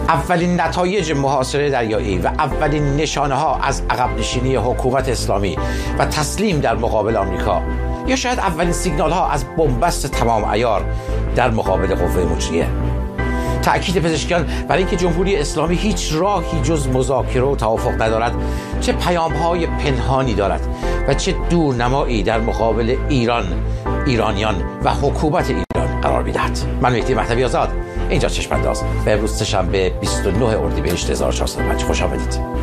اولین نتایج محاصره دریایی و اولین نشانه ها از عقب نشینی حکومت اسلامی و تسلیم در مقابل آمریکا، یا شاید اولین سیگنال ها از بنبست تمام عیار در مقابل قوه مجریه. تأکید پزشکیان برای اینکه جمهوری اسلامی هیچ راهی جز مذاکره و توافق ندارد، چه پیام‌های پنهانی دارد و چه دورنمایی در مقابل ایرانیان و حکومت ایران قرار می‌دهد. من مهدی مهدوی آزاد، اینجا چشم‌انداز، به امروز سه‌شنبه 29 اردیبهشت 1405. خوش آمدید.